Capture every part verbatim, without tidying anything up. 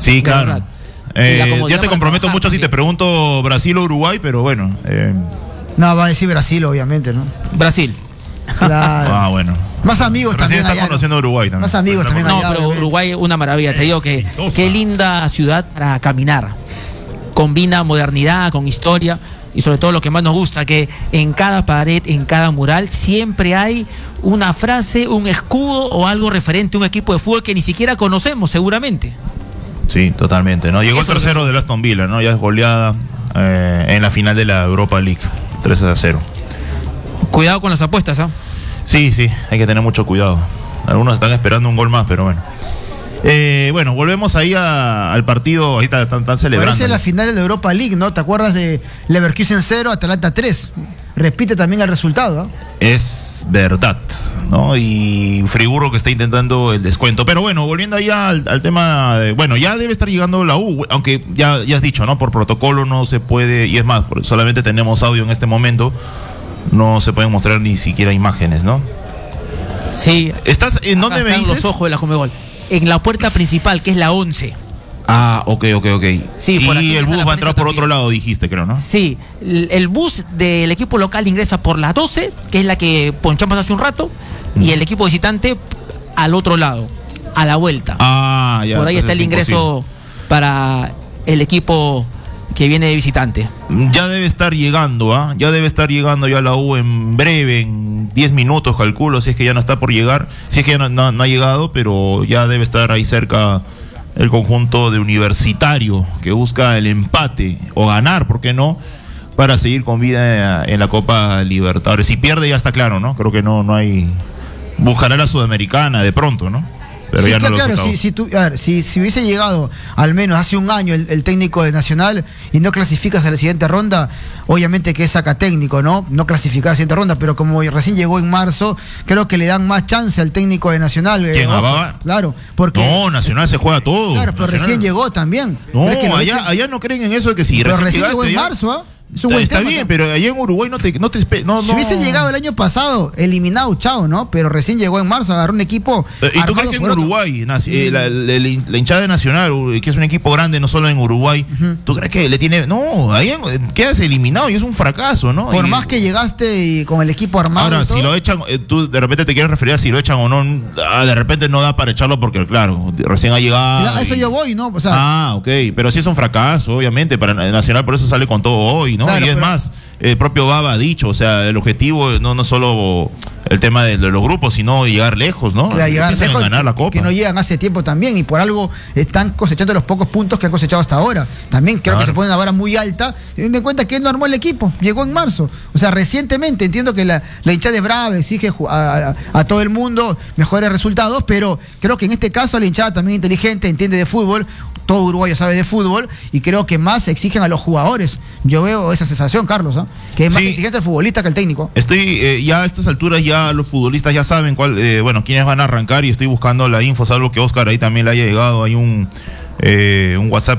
Sí, claro. Eh, ya te comprometo mucho si te pregunto Brasil o Uruguay, pero bueno. Eh. No, va a decir Brasil, obviamente, ¿no? Brasil. Claro. Ah, bueno. Más amigos Brasil también. está allá, conociendo ¿no? Uruguay también. Más amigos también. No, allá, pero obviamente. Uruguay es una maravilla. Te digo que qué linda ciudad para caminar. Combina modernidad con historia. Y sobre todo lo que más nos gusta, que en cada pared, en cada mural, siempre hay una frase, un escudo o algo referente a un equipo de fútbol que ni siquiera conocemos, seguramente. Sí, totalmente, ¿no? Llegó Eso el tercero del Aston Villa, ¿no? Ya es goleada eh, en la final de la Europa League, tres a cero. Cuidado con las apuestas, ¿ah? ¿eh? Sí, sí, hay que tener mucho cuidado. Algunos están esperando un gol más, pero bueno. Eh, bueno, volvemos ahí a, al partido, ahí están, están celebrando. Parece la final de la Europa League, ¿no? ¿Te acuerdas de Leverkusen cero, Atalanta tres? Repite también el resultado, ¿eh? Es verdad, ¿no? Y Friburgo que está intentando el descuento. Pero bueno, volviendo ahí al, al tema, de, bueno, ya debe estar llegando la U, aunque ya, ya has dicho, ¿no? Por protocolo no se puede, y es más, solamente tenemos audio en este momento, no se pueden mostrar ni siquiera imágenes, ¿no? Sí. ¿Estás en dónde me dices? Los ojos de la Conmebol. En la puerta principal, que es la once. Ah, ok, ok, ok. Sí, y por aquí el bus va a entrar por también. otro lado, dijiste, creo, ¿no? Sí, el, el bus del equipo local ingresa por la doce, que es la que ponchamos hace un rato, mm. y el equipo visitante al otro lado, a la vuelta. Ah, ya. Por ahí está el ingreso imposible para el equipo que viene de visitante. Ya debe estar llegando, ¿ah? ¿eh? Ya debe estar llegando ya la U en breve, en diez minutos, calculo, si es que ya no está por llegar, si es que ya no, no, no ha llegado, pero ya debe estar ahí cerca el conjunto de Universitario, que busca el empate, o ganar, ¿por qué no?, para seguir con vida en la Copa Libertadores. Si pierde ya está claro, ¿no? Creo que no, no hay... Buscará la Sudamericana de pronto, ¿no? Pero sí, ya claro, no claro. Si, si, tú, a ver, si, si hubiese llegado al menos hace un año el, el técnico de Nacional y no clasificas a la siguiente ronda, obviamente que es saca técnico, ¿no? No clasificar a la siguiente ronda, pero como recién llegó en marzo, creo que le dan más chance al técnico de Nacional. ¿Quién, eh, Ababa? Claro, porque... No, Nacional se juega todo. Claro, pero Nacional. recién llegó también. No, que allá, echen? allá no creen en eso de que si pero recién, recién llegó en ya... marzo, ¿ah? ¿eh? Es un está buen está tema, bien, ¿no? pero allá en Uruguay no te, no te no, si no. hubiese llegado el año pasado, eliminado, chao, ¿no? Pero recién llegó en marzo, agarró un equipo. ¿Y tú crees que en Uruguay, nazi, eh, la, la, la hinchada de Nacional, que es un equipo grande, no solo en Uruguay, uh-huh. ¿tú crees que le tiene.? No, ahí quedas eliminado y es un fracaso, ¿no? Por y, más que llegaste y con el equipo armado. Ahora, si lo echan, eh, tú de repente te quieres referir a si lo echan o no, de repente no da para echarlo porque, claro, recién ha llegado. A eso y... yo voy, ¿no? O sea, ah, ok, pero sí es un fracaso, obviamente, para Nacional por eso sale con todo hoy, ¿no? Claro, y es pero... más, el propio Baba ha dicho, o sea, el objetivo no, no solo el tema de, de los grupos, sino llegar lejos, ¿no? Claro, llegar lejos, ganar la Copa. Que no llegan hace tiempo también y por algo están cosechando los pocos puntos que han cosechado hasta ahora. También creo claro. que se pone una vara muy alta, teniendo en cuenta que él no armó el equipo, llegó en marzo. O sea, recientemente entiendo que la, la hinchada de Brava exige a, a, a todo el mundo mejores resultados, pero creo que en este caso la hinchada también inteligente, entiende de fútbol, todo uruguayo sabe de fútbol y creo que más se exigen a los jugadores. Yo veo esa sensación, Carlos, ¿eh? Que es más sí. exigente el futbolista que el técnico. Estoy, eh, ya a estas alturas ya los futbolistas ya saben cuál, eh, bueno, quiénes van a arrancar y estoy buscando la info, salvo que Oscar ahí también le haya llegado, hay un, eh, un WhatsApp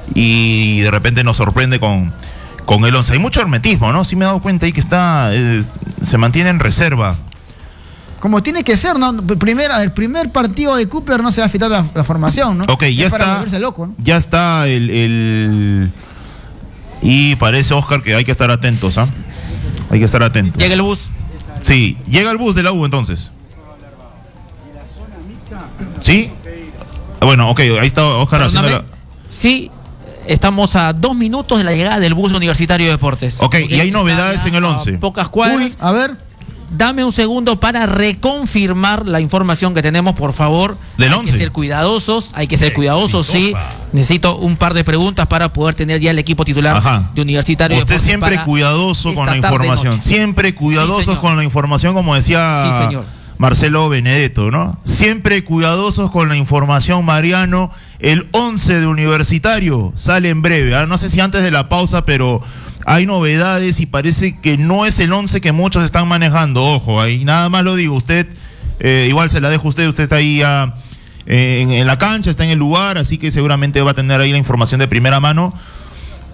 y de repente nos sorprende con, con el once. Hay mucho hermetismo, ¿no? Sí me he dado cuenta ahí que está, eh, se mantiene en reserva. Como tiene que ser, ¿no? Primera, el primer partido de Cooper no se va a fijar la, la formación, ¿no? Ok, ya es está. Para volverse loco, ¿no? Ya está el, el. Y parece, Oscar, que hay que estar atentos, ¿ah? ¿eh? Hay que estar atentos. Llega el bus. Sí, llega el bus de la U entonces. ¿Sí? Bueno, ok, ahí está Oscar haciendo la... Sí, estamos a dos minutos de la llegada del bus Universitario de Deportes. Ok, okay. Y hay novedades en el once. Pocas cuadras. Uy, a ver. Dame un segundo para reconfirmar la información que tenemos, por favor. Del hay once. que ser cuidadosos, hay que ser cuidadosos, sí. Necesito un par de preguntas para poder tener ya el equipo titular Ajá. de Universitario. Usted siempre cuidadoso con la información, siempre cuidadosos sí, con la información, como decía sí, señor. Marcelo Benedetto, ¿no? Siempre cuidadosos con la información, Mariano. El once de Universitario sale en breve, ¿eh? No sé si antes de la pausa, pero hay novedades y parece que no es el once que muchos están manejando. Ojo, ahí nada más lo digo. Usted, eh, igual se la dejo a usted, usted está ahí ya, eh, en, en la cancha, está en el lugar, así que seguramente va a tener ahí la información de primera mano.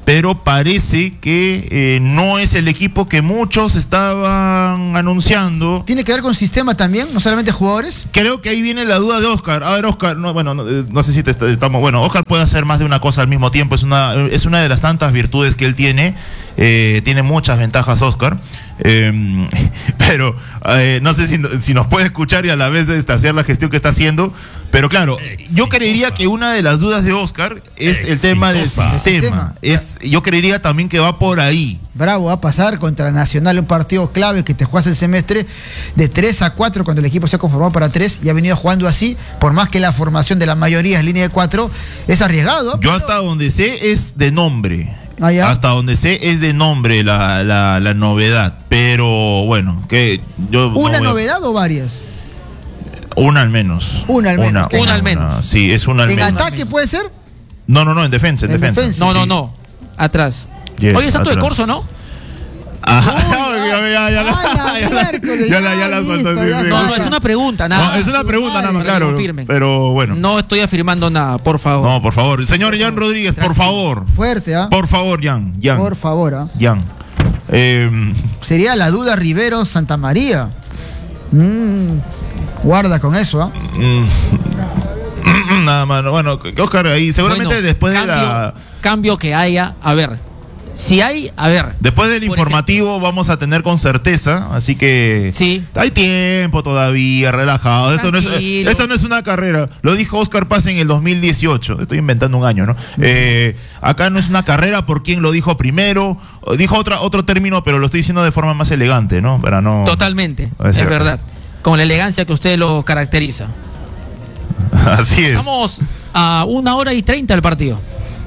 pero parece que eh, no es el equipo que muchos estaban anunciando. ¿Tiene que ver con sistema también, no solamente jugadores? Creo que ahí viene la duda de Oscar. A ver, Oscar, no, bueno, no, no sé si te estamos... Bueno, Oscar puede hacer más de una cosa al mismo tiempo, es una, es una de las tantas virtudes que él tiene, eh, tiene muchas ventajas Oscar, eh, pero eh, no sé si, si nos puede escuchar y a la vez este, hacer la gestión que está haciendo, pero claro, Exitosa. Yo creería que una de las dudas de Oscar es Exitosa. El tema del sistema, sistema. Es, yo creería también que va por ahí. Bravo, va a pasar contra Nacional, un partido clave que te juegas el semestre de tres a cuatro cuando el equipo se ha conformado para tres y ha venido jugando así, por más que la formación de la mayoría es línea de cuatro, es arriesgado. Yo pero... hasta donde sé es de nombre. Ah, hasta donde sé es de nombre la, la, la novedad, pero bueno, que yo... ¿Una no novedad a... o varias? Una al menos. Una al menos. Una, una al menos. Una, sí, es una al ¿En menos. ¿En ataque puede ser? No, no, no, en defensa, en, en defensa. defensa. No, sí. no, no, atrás. Yes, Oye, Santo de Corso, ¿no? Ajá, ya, ya, ya, ya, ya, ya la suelto. No, no, es una pregunta, nada. No, es una pregunta, nada más, claro. Pero bueno. No estoy afirmando nada, por favor. No, por favor. Señor Jan Rodríguez, por favor. Fuerte, ¿ah? Por favor, Jan. Jan. Por favor, ¿ah? Jan. Eh, Sería la duda Rivero Santa María. Mm, guarda con eso, ¿ah? ¿eh? Mm, nada más. Bueno, Oscar, ahí seguramente bueno, después cambio, de la. Cambio que haya, a ver. Si hay, a ver. Después del informativo ejemplo, vamos a tener con certeza, así que sí. Hay tiempo todavía, relajado. Esto no, es, esto no es una carrera. Lo dijo Oscar Paz en el dos mil dieciocho. Estoy inventando un año, ¿no? Eh, acá no es una carrera por quién lo dijo primero. Dijo otra, otro término, pero lo estoy diciendo de forma más elegante, ¿no? Para no. Totalmente, es, es verdad. Con la elegancia que usted lo caracteriza. Así es. Vamos a una hora y treinta del partido.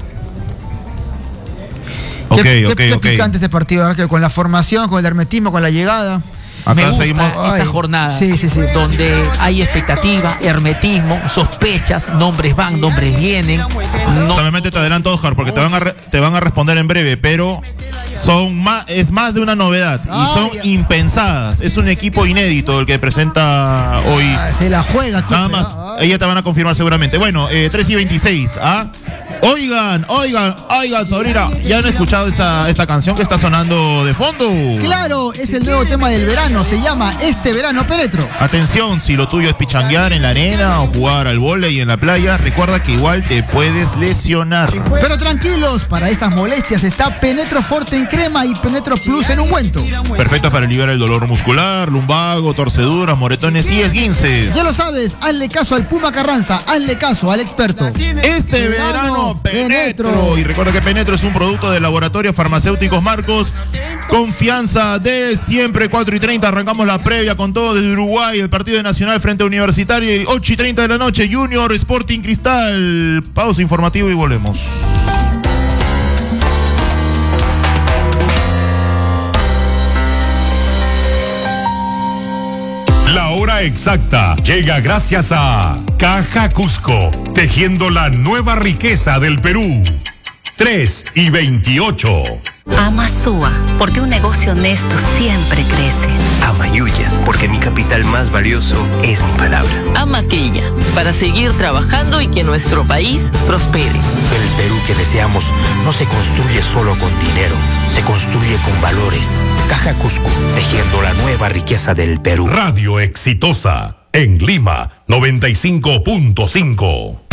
Ok, ¿Qué, ok, qué, ok. Qué picante este partido, ¿verdad? Que con la formación, con el hermetismo, con la llegada. Acá me gusta seguimos. Esta Ay, jornada sí, sí, sí. donde hay expectativa, hermetismo, sospechas, nombres van, nombres vienen. No... Solamente te adelanto, Oscar, porque te van a re, te van a responder en breve, pero son más, es más de una novedad Ay, y son ya. impensadas. Es un equipo inédito el que presenta hoy. Ah, se la juega. Nada más, Ay. ella te van a confirmar seguramente. Bueno, eh, tres y veintiséis, ¿ah? Oigan, oigan, oigan, sobrina, ¿ya han escuchado esa, esta canción que está sonando de fondo? Claro, es el nuevo tema del verano, se llama Este Verano Penetro. Atención, si lo tuyo es pichanguear en la arena o jugar al vóley en la playa, recuerda que igual te puedes lesionar. Pero tranquilos, para esas molestias está Penetro Forte en crema y Penetro Plus en ungüento. Perfecto para aliviar el dolor muscular, lumbago, torceduras, moretones y esguinces. Ya lo sabes, hazle caso al Puma Carranza, hazle caso al experto. Este verano Penetro. Penetro. Y recuerda que Penetro es un producto de Laboratorios Farmacéuticos Marcos. Confianza de siempre. Cuatro y treinta, arrancamos la previa con todo desde Uruguay. El partido de Nacional frente a Universitario. Ocho y treinta de la noche, Junior Sporting Cristal. Pausa informativo y volvemos. La hora exacta llega gracias a Caja Cusco, tejiendo la nueva riqueza del Perú. tres y veintiocho. Ama Sua, porque un negocio honesto siempre crece. Ama Yuya, porque mi capital más valioso es mi palabra. Ama Quilla, para seguir trabajando y que nuestro país prospere. El Perú que deseamos no se construye solo con dinero, se construye con valores. Caja Cusco, tejiendo la nueva riqueza del Perú. Radio Exitosa, en Lima, noventa y cinco punto cinco.